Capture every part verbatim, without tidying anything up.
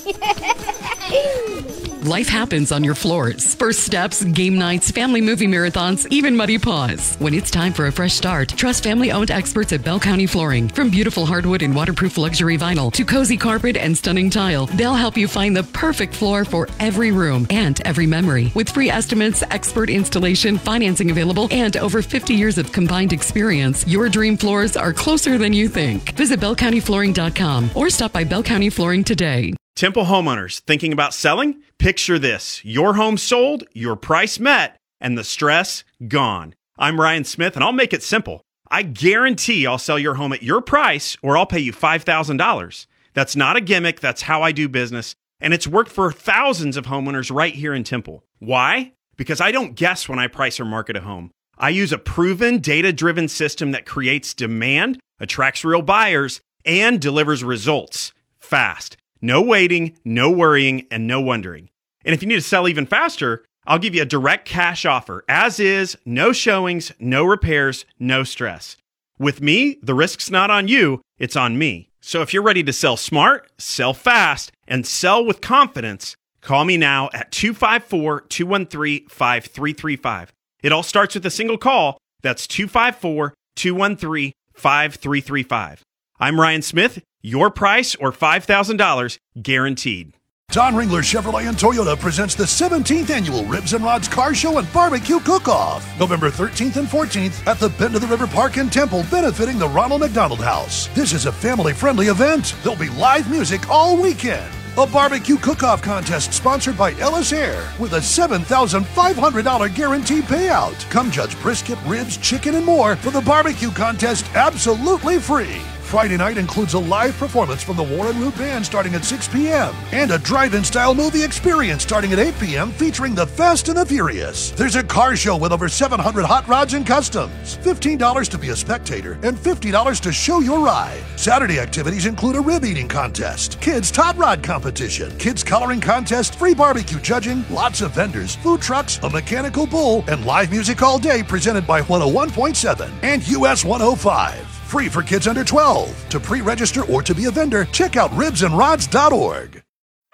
Life happens on your floors. First steps, game nights, family movie marathons, even muddy paws. When it's time for a fresh start, trust family-owned experts at Bell County Flooring. From beautiful hardwood and waterproof luxury vinyl to cozy carpet and stunning tile, they'll help you find the perfect floor for every room and every memory. With free estimates, expert installation, financing available, and over fifty years of combined experience, your dream floors are closer than you think. Visit bell county flooring dot com or stop by Bell County Flooring today. Temple homeowners thinking about selling? Picture this. Your home sold, your price met, and the stress gone. I'm Ryan Smith, and I'll make it simple. I guarantee I'll sell your home at your price, or I'll pay you five thousand dollars. That's not a gimmick. That's how I do business, and it's worked for thousands of homeowners right here in Temple. Why? Because I don't guess when I price or market a home. I use a proven, data-driven system that creates demand, attracts real buyers, and delivers results fast. No waiting, no worrying, and no wondering. And if you need to sell even faster, I'll give you a direct cash offer, as is, no showings, no repairs, no stress. With me, the risk's not on you, it's on me. So if you're ready to sell smart, sell fast, and sell with confidence, call me now at two five four, two one three, five three three five. It all starts with a single call. That's two five four, two one three, five three three five. I'm Ryan Smith. Your price or five thousand dollars guaranteed. Don Ringler Chevrolet and Toyota presents the seventeenth Annual Ribs and Rods Car Show and Barbecue Cook-Off, November thirteenth and fourteenth at the Bend of the River Park in Temple, benefiting the Ronald McDonald House. This is a family-friendly event. There'll be live music all weekend. A barbecue cook-off contest sponsored by Ellis Air with a seven thousand five hundred dollars guaranteed payout. Come judge brisket, ribs, chicken, and more for the barbecue contest absolutely free. Friday night includes a live performance from the Warren Root Band starting at six p.m. and a drive-in style movie experience starting at eight p.m. featuring The Fast and the Furious. There's a car show with over seven hundred hot rods and customs, fifteen dollars to be a spectator, and fifty dollars to show your ride. Saturday activities include a rib eating contest, kids tot rod competition, kids coloring contest, free barbecue judging, lots of vendors, food trucks, a mechanical bull, and live music all day presented by one oh one point seven and U S one oh five. Free for kids under twelve. To pre-register or to be a vendor, check out ribs and rods dot org.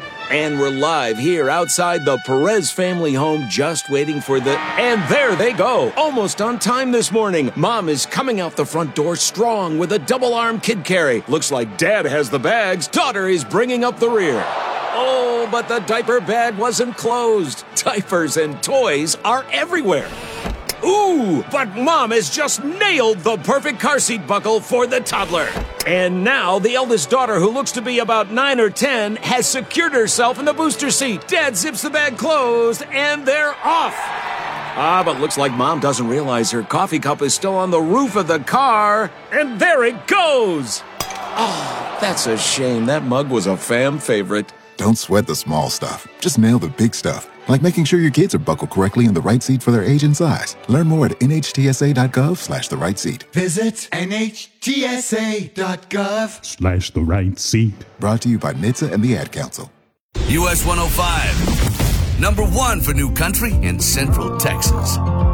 And we're live here outside the Perez family home, just waiting for the... And there they go, almost on time this morning. Mom is coming out the front door strong with a double-arm kid carry. Looks like Dad has the bags. Daughter is bringing up the rear. Oh, but the diaper bag wasn't closed. Diapers and toys are everywhere. Ooh, but Mom has just nailed the perfect car seat buckle for the toddler. And now the eldest daughter, who looks to be about nine or ten, has secured herself in the booster seat. Dad zips the bag closed, and they're off. Ah, but looks like Mom doesn't realize her coffee cup is still on the roof of the car. And there it goes. Oh, that's a shame. That mug was a fam favorite. Don't sweat the small stuff. Just nail the big stuff. Like making sure your kids are buckled correctly in the right seat for their age and size. Learn more at N H T S A dot gov slash the right seat. Visit N H T S A dot gov slash the right seat. Brought to you by N H T S A and the Ad Council. U S one oh five, number one for new country in Central Texas.